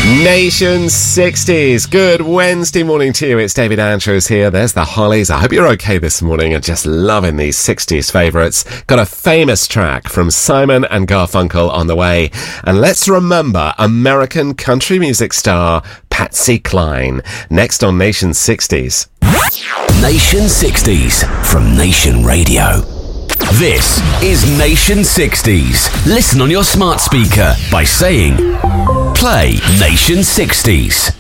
Nation 60s. Good Wednesday morning to you. It's David Andrews here. There's the Hollies. I hope you're okay this morning and just loving these 60s favourites. Got a famous track from Simon and Garfunkel on the way. And let's remember American country music star Patsy Cline. Next on Nation 60s. Nation 60s from Nation Radio. This is Nation 60s. Listen on your smart speaker by saying, play Nation 60s.